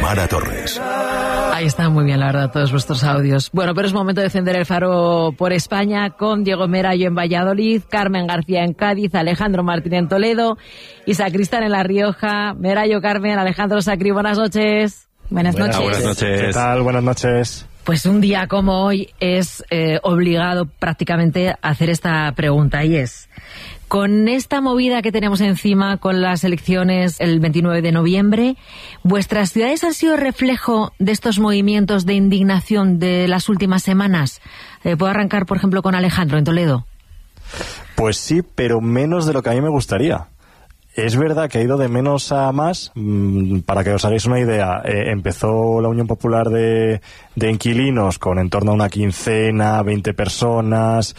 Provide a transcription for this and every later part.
Tamara Torres. Ahí están muy bien, la verdad, todos vuestros audios. Bueno, pero es momento de encender el faro por España con Diego Merayo en Valladolid, Carmen García en Cádiz, Alejandro Martín en Toledo y Sacristán en La Rioja. Merayo, Carmen, Alejandro, Sacri, buenas noches. Buenas noches. Buenas noches. ¿Qué tal? Buenas noches. Pues un día como hoy es obligado prácticamente a hacer esta pregunta, y es: con esta movida que tenemos encima, con las elecciones el 29 de noviembre, ¿vuestras ciudades han sido reflejo de estos movimientos de indignación de las últimas semanas? ¿Puedo arrancar, por ejemplo, con Alejandro en Toledo? Pues sí, pero menos de lo que a mí me gustaría. Es verdad que ha ido de menos a más. Para que os hagáis una idea, empezó la Unión Popular de Inquilinos con en torno a una quincena, 20 personas.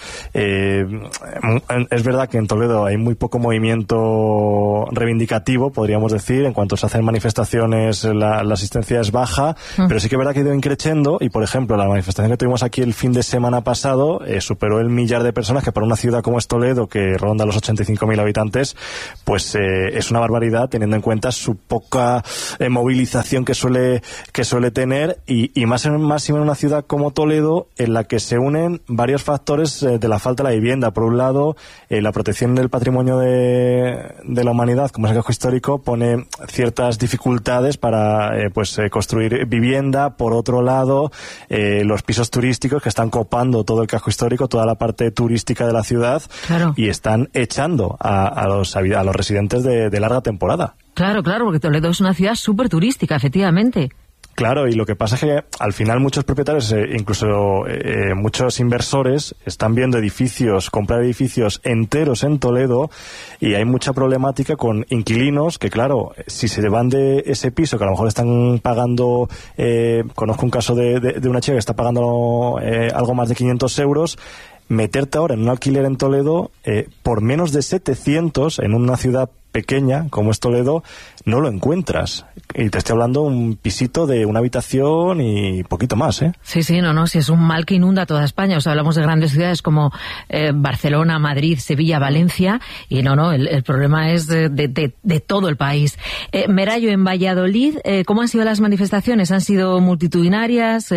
Es verdad que en Toledo hay muy poco movimiento reivindicativo, podríamos decir. En cuanto se hacen manifestaciones, la asistencia es baja, pero sí que es verdad que ha ido increciendo. Y, por ejemplo, la manifestación que tuvimos aquí el fin de semana pasado superó el 1.000.000 de personas, que para una ciudad como es Toledo, que ronda los 85.000 habitantes, pues es una barbaridad, teniendo en cuenta su poca movilización que suele tener, y más en una ciudad como Toledo, en la que se unen varios factores de la falta de la vivienda. Por un lado, la protección del patrimonio de la humanidad, como es el casco histórico, pone ciertas dificultades para construir vivienda. Por otro lado, los pisos turísticos que están copando todo el casco histórico, toda la parte turística de la ciudad, claro, y están echando a los residentes de larga temporada. Claro, porque Toledo es una ciudad súper turística, efectivamente. Claro, y lo que pasa es que al final muchos propietarios, incluso muchos inversores, están viendo comprar edificios enteros en Toledo, y hay mucha problemática con inquilinos que, claro, si se van de ese piso, que a lo mejor están pagando, conozco un caso de una chica que está pagando algo más de 500 euros, meterte ahora en un alquiler en Toledo por menos de 700 en una ciudad pequeña como es Toledo, no lo encuentras. Y te estoy hablando de un pisito de una habitación y poquito más, ¿eh? Sí, si es un mal que inunda toda España. O sea, hablamos de grandes ciudades como Barcelona, Madrid, Sevilla, Valencia, y el problema es de todo el país. Merayo, en Valladolid, ¿cómo han sido las manifestaciones? ¿Han sido multitudinarias?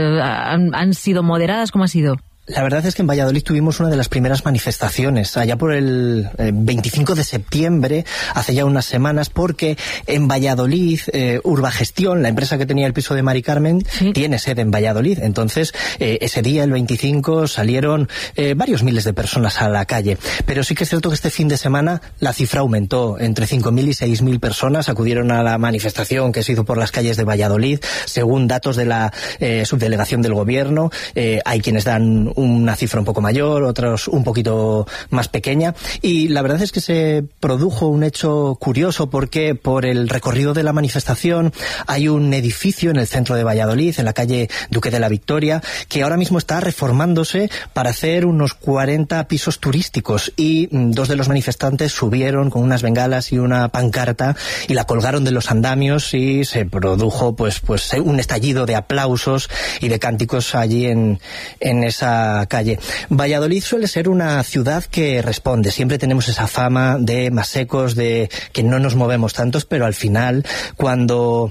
¿Han sido moderadas? ¿Cómo ha sido? La verdad es que en Valladolid tuvimos una de las primeras manifestaciones, allá por el 25 de septiembre, hace ya unas semanas, porque en Valladolid, Urbagestión, la empresa que tenía el piso de Mari Carmen, ¿sí?, tiene sede en Valladolid. Entonces, ese día, el 25, salieron varios miles de personas a la calle. Pero sí que es cierto que este fin de semana la cifra aumentó. Entre 5.000 y 6.000 personas acudieron a la manifestación que se hizo por las calles de Valladolid, según datos de la subdelegación del gobierno. Hay quienes dan una cifra un poco mayor, otros un poquito más pequeña, y la verdad es que se produjo un hecho curioso, porque por el recorrido de la manifestación hay un edificio en el centro de Valladolid, en la calle Duque de la Victoria, que ahora mismo está reformándose para hacer unos 40 pisos turísticos, y dos de los manifestantes subieron con unas bengalas y una pancarta y la colgaron de los andamios, y se produjo pues un estallido de aplausos y de cánticos allí en esa calle. Valladolid suele ser una ciudad que responde. Siempre tenemos esa fama de más secos, de que no nos movemos tantos, pero al final, cuando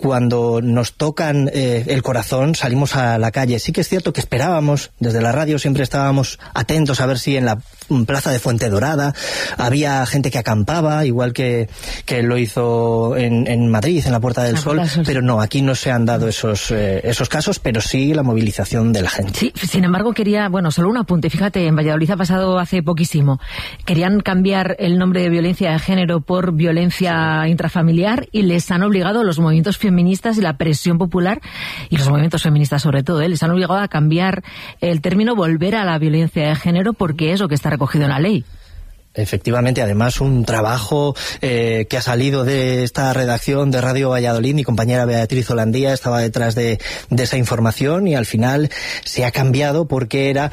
nos tocan el corazón, salimos a la calle. Sí que es cierto que esperábamos, desde la radio siempre estábamos atentos a ver si en la plaza de Fuentedovrada había gente que acampaba, igual que lo hizo en Madrid, en la Puerta del Sol, pero no, aquí no se han dado esos casos, pero sí la movilización de la gente. Sí, sin embargo solo un apunte. Fíjate, en Valladolid ha pasado hace poquísimo. Querían cambiar el nombre de violencia de género por violencia intrafamiliar, y les han obligado los movimientos feministas y la presión popular, y los movimientos feministas sobre todo, les han obligado a cambiar el término, volver a la violencia de género, porque es lo que está recogido en la ley. Efectivamente, además un trabajo que ha salido de esta redacción de Radio Valladolid. Mi compañera Beatriz Holandía estaba detrás de esa información, y al final se ha cambiado porque era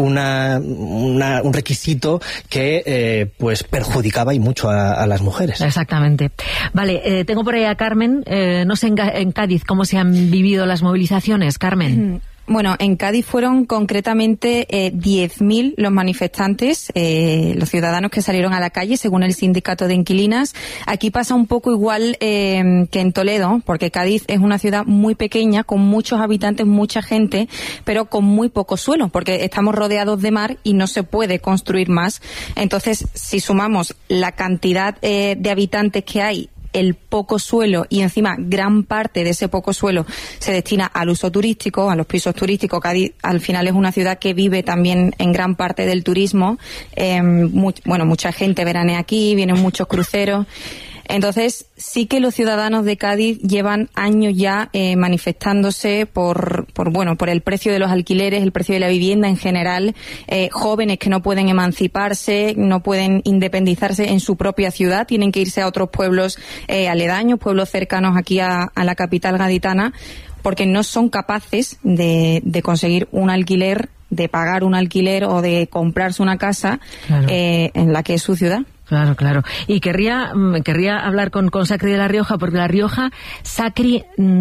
un requisito que perjudicaba y mucho a las mujeres. Exactamente. Vale, tengo por ahí a Carmen. No sé en Cádiz cómo se han vivido las movilizaciones, Carmen. Bueno, en Cádiz fueron concretamente 10.000 los manifestantes, los ciudadanos que salieron a la calle, según el sindicato de inquilinas. Aquí pasa un poco igual que en Toledo, porque Cádiz es una ciudad muy pequeña, con muchos habitantes, mucha gente, pero con muy poco suelo, porque estamos rodeados de mar y no se puede construir más. Entonces, si sumamos la cantidad de habitantes que hay, el poco suelo y encima gran parte de ese poco suelo se destina al uso turístico, a los pisos turísticos. Cádiz al final es una ciudad que vive también en gran parte del turismo. Mucha gente veranea aquí, vienen muchos cruceros. Entonces, sí que los ciudadanos de Cádiz llevan años ya manifestándose por el precio de los alquileres, el precio de la vivienda en general, jóvenes que no pueden emanciparse, no pueden independizarse en su propia ciudad, tienen que irse a otros pueblos aledaños, pueblos cercanos aquí a la capital gaditana, porque no son capaces de conseguir un alquiler, de pagar un alquiler o de comprarse una casa, claro, en la que es su ciudad. Claro. Y querría hablar con Sacri de La Rioja, porque La Rioja, Sacri,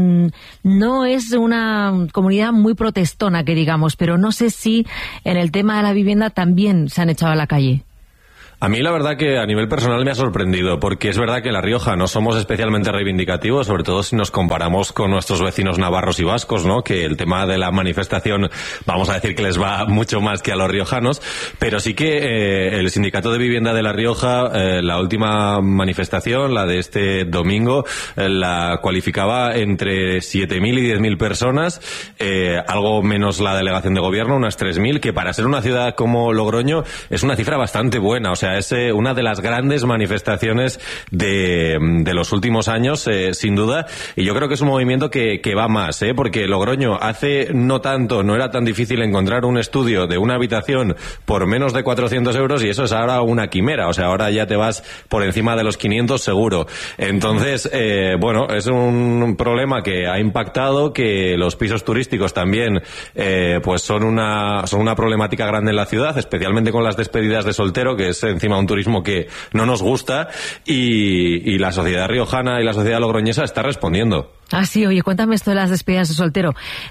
no es una comunidad muy protestona, que digamos, pero no sé si en el tema de la vivienda también se han echado a la calle. A mí la verdad que a nivel personal me ha sorprendido, porque es verdad que en La Rioja no somos especialmente reivindicativos, sobre todo si nos comparamos con nuestros vecinos navarros y vascos, ¿no? Que el tema de la manifestación, vamos a decir que les va mucho más que a los riojanos, pero sí que el Sindicato de Vivienda de La Rioja, la última manifestación, la de este domingo, la cualificaba entre 7.000 y 10.000 personas, algo menos la delegación de gobierno, unas 3.000, que para ser una ciudad como Logroño es una cifra bastante buena. O sea, es una de las grandes manifestaciones de los últimos años, sin duda, y yo creo que es un movimiento que va más, porque Logroño hace no tanto, no era tan difícil encontrar un estudio de una habitación por menos de 400 euros, y eso es ahora una quimera. O sea, ahora ya te vas por encima de los 500 seguro. Entonces, es un problema que ha impactado, que los pisos turísticos también pues son una problemática grande en la ciudad, especialmente con las despedidas de soltero, que es encima un turismo que no nos gusta, y la sociedad riojana y la sociedad logroñesa está respondiendo. Ah, sí, oye, cuéntame esto de las despedidas de soltero,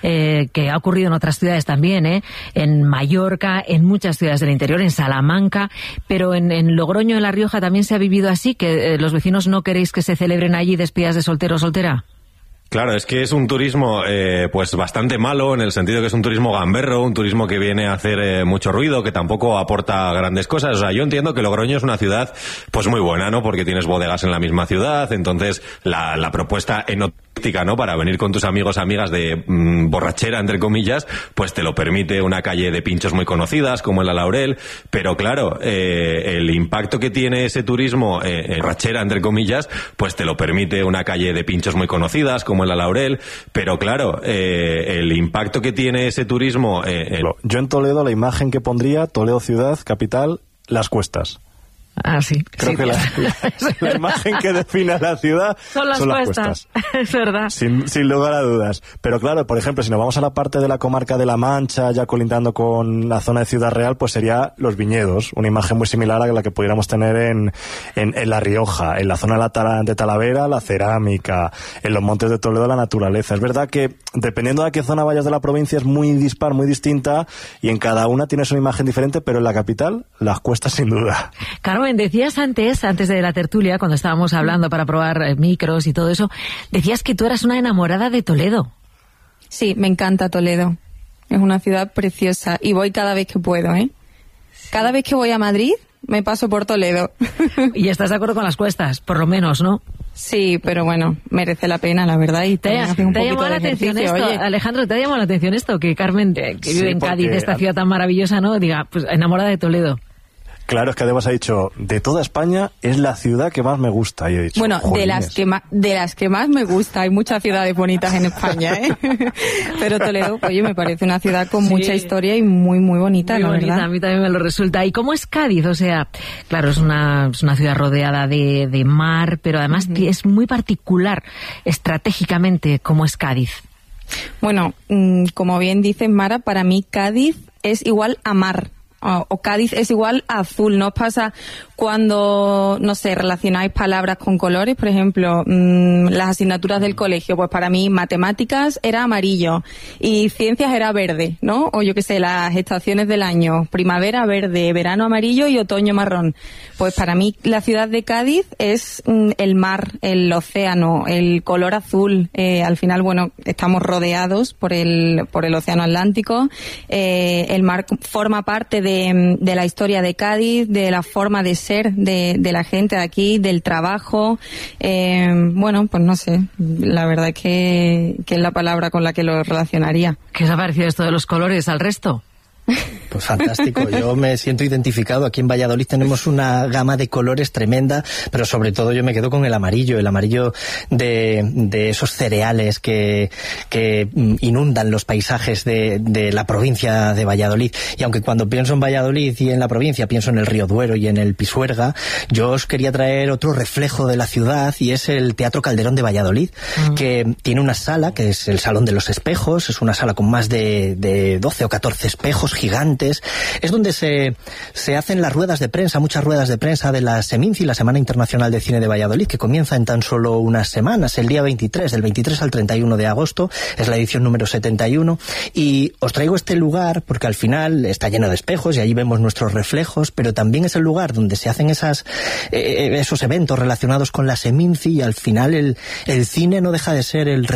que ha ocurrido en otras ciudades también, en Mallorca, en muchas ciudades del interior, en Salamanca, pero en Logroño, en La Rioja, también se ha vivido así, que los vecinos no queréis que se celebren allí despedidas de soltero o soltera. Claro, es que es un turismo pues bastante malo, en el sentido que es un turismo gamberro, un turismo que viene a hacer mucho ruido, que tampoco aporta grandes cosas. O sea, yo entiendo que Logroño es una ciudad pues muy buena, ¿no? Porque tienes bodegas en la misma ciudad, entonces la propuesta enolítica, ¿no? Para venir con tus amigos, amigas de borrachera, entre comillas, pues te lo permite una calle de pinchos muy conocidas, como en La Laurel, pero claro, el impacto que tiene ese turismo borrachera, entre comillas, pues te lo permite una calle de pinchos muy conocidas, como en La Laurel, pero claro, el impacto que tiene ese turismo... Yo en Toledo la imagen que pondría, Toledo ciudad, capital, Las Cuestas. Ah, sí. Creo sí, que la imagen que define a la ciudad son las cuestas. Es verdad. Sin lugar a dudas. Pero claro, por ejemplo, si nos vamos a la parte de la comarca de La Mancha, ya colindando con la zona de Ciudad Real, pues sería los viñedos. Una imagen muy similar a la que pudiéramos tener en La Rioja. En la zona de Talavera, la cerámica. En los montes de Toledo, la naturaleza. Es verdad que, dependiendo de a qué zona vayas de la provincia, es muy dispar, muy distinta, y en cada una tienes una imagen diferente, pero en la capital, Las Cuestas sin duda. Carmen, decías antes de la tertulia, cuando estábamos hablando para probar micros y todo eso, decías que tú eras una enamorada de Toledo. Sí, me encanta Toledo. Es una ciudad preciosa y voy cada vez que puedo, ¿eh? Cada vez que voy a Madrid me paso por Toledo. Y estás de acuerdo con Las Cuestas, por lo menos, ¿no? Sí, pero bueno, merece la pena, la verdad. Y ¿Te ha llamado la atención esto, oye? Alejandro, ¿te ha llamado la atención esto? Que Carmen, que vive en Cádiz, esta ciudad tan maravillosa, ¿no? Diga, pues enamorada de Toledo. Claro, es que además ha dicho, de toda España es la ciudad que más me gusta. Y he dicho, bueno, de las que más me gusta. Hay muchas ciudades bonitas en España, ¿eh? Pero Toledo, oye, me parece una ciudad con mucha historia y muy, muy bonita, la verdad. A mí también me lo resulta. ¿Y cómo es Cádiz? O sea, claro, es una ciudad rodeada de mar, pero además es muy particular estratégicamente cómo es Cádiz. Bueno, como bien dice Mara, para mí Cádiz es igual a mar. o Cádiz es igual a azul. ¿No os pasa cuando, no sé, relacionáis palabras con colores? Por ejemplo, las asignaturas del colegio, pues para mí matemáticas era amarillo y ciencias era verde, ¿no? O yo qué sé, las estaciones del año, primavera verde, verano amarillo y otoño marrón. Pues para mí la ciudad de Cádiz es el mar, el océano, el color azul. Al final, bueno, estamos rodeados por el océano Atlántico. El mar forma parte de la historia de Cádiz, de la forma de ser de la gente de aquí, del trabajo. Bueno, pues no sé, la verdad es que es la palabra con la que lo relacionaría. ¿Qué os ha parecido esto de los colores al resto? Pues fantástico, yo me siento identificado. Aquí en Valladolid tenemos una gama de colores tremenda, pero sobre todo yo me quedo con el amarillo de esos cereales que inundan los paisajes de la provincia de Valladolid. Y aunque cuando pienso en Valladolid y en la provincia pienso en el Río Duero y en el Pisuerga, yo os quería traer otro reflejo de la ciudad, y es el Teatro Calderón de Valladolid, que tiene una sala que es el Salón de los Espejos. Es una sala con más de 12 o 14 espejos gigantes. Es donde se hacen las ruedas de prensa, muchas ruedas de prensa de la Seminci, la Semana Internacional de Cine de Valladolid, que comienza en tan solo unas semanas, el día 23, del 23 al 31 de agosto, es la edición número 71, y os traigo este lugar porque al final está lleno de espejos y allí vemos nuestros reflejos, pero también es el lugar donde se hacen esos eventos relacionados con la Seminci, y al final el cine no deja de ser el